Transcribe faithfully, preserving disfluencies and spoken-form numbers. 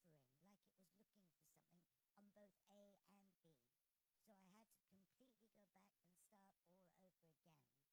buffering, like it was looking for something on both A and B. So I had to completely go back and start all over again.